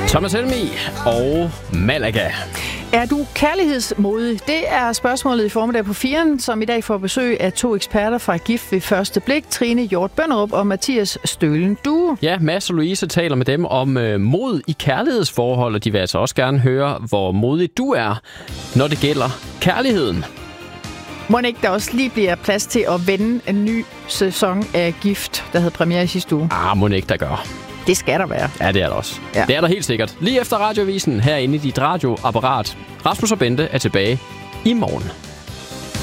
Thomas Helmig og Malaga. Er du kærlighedsmodig? Det er spørgsmålet i formiddag på 4'eren, som i dag får besøg af 2 eksperter fra Gift ved første blik, Trine Hjort Bønderup og Mathias Stølen Due. Ja, Mads og Louise taler med dem om mod i kærlighedsforhold, og de vil altså også gerne høre, hvor modig du er, når det gælder kærligheden. Må ikke der også lige bliver plads til at vende en ny sæson af Gift, der havde premiere i sidste uge? Må ikke der gør. Det skal der være. Ja, det er der også. Ja. Det er der helt sikkert. Lige efter radioavisen herinde i dit radioapparat. Rasmus og Bente er tilbage i morgen.